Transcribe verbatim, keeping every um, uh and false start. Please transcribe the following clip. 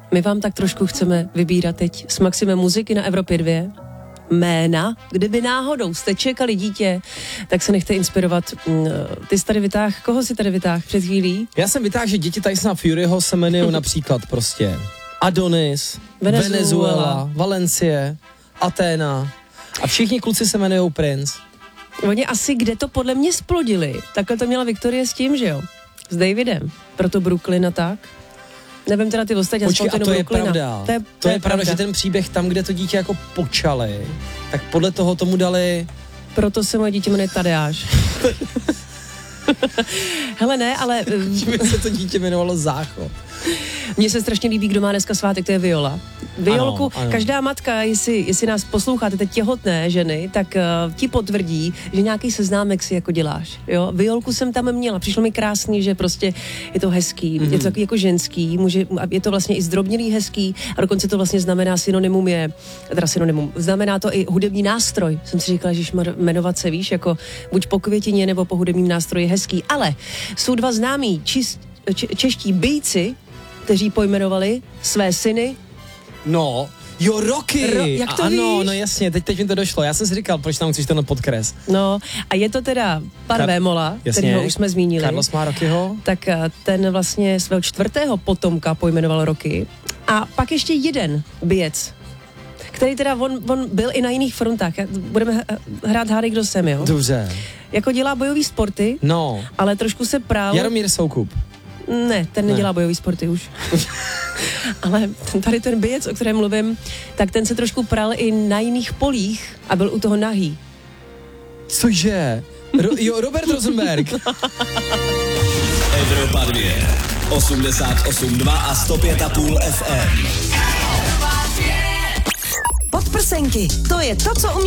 my vám tak trošku chceme vybírat teď s Maximem muziky na Evropě dva jména. Kdyby náhodou jste čekali dítě, tak se nechte inspirovat. Ty jsi tady vytáh, koho jsi tady vytáh před chvílí? Já jsem vytáhl, že děti Tysona Furyho se jmenují například prostě Adonis, Venezuela, Venezuela, Valencie, Aténa a všichni kluci se jmenují Prince. Oni asi kde to podle mě splodili. Takhle to měla Viktorie s tím, že jo? S Davidem. Proto Brooklyn a tak. Nevím teda ty ostatní. Počkej, a to je pravda. To je, to to je, je pravda, pravda, že ten příběh tam, kde to dítě jako počali, tak podle toho tomu dali... Proto se moje dítě jmenuje Tadeáš. Hele ne, ale... Čím se to dítě jmenovalo Záchod. Mně se strašně líbí, kdo má dneska svátek, to je Viola. Violku, ano, ano. Každá matka, jestli, jestli nás posloucháte teď těhotné ženy, tak uh, ti potvrdí, že nějaký seznámek si jako děláš. Jo? Violku jsem tam měla, přišlo mi krásný, že prostě je to hezký, mm-hmm. je to takový jako ženský, může, je to vlastně i zdrobnělý hezký a dokonce to vlastně znamená synonymum je, teda synonymum, znamená to i hudební nástroj. Jsem si říkala, že jmenovat se, víš, jako buď po květině nebo po hudebním nástroji hezký, ale jsou dva známí čist, če, čeští bíjci, kteří pojmenovali své syny. No, jo, Rocky. Ro, jak to ano, víš? no jasně, teď, teď mi to došlo. Já jsem si říkal, proč tam chceš tenhle podkres. No, a je to teda pan Kar- Vémola, kterého už jsme zmínili. Carlos má Rockyho. Tak ten vlastně svého čtvrtého potomka pojmenoval Rocky. A pak ještě jeden bijec, který teda, on, on byl i na jiných frontách. Budeme hrát hádej, kdo jsem, jo? Dobře. Jako dělá bojový sporty, no. Ale trošku se prál. Jaromír Soukup. Ne, ten nedělá ne. bojový sporty už. Ale tady ten bijec, o kterém mluvím, tak ten se trošku pral i na jiných polích a byl u toho nahý. Cože? Ro- jo, Robert Rosenberg. Evropa dva, osmdesát osm dva a sto pět a půl F M. Podprsenky, to je to, co umí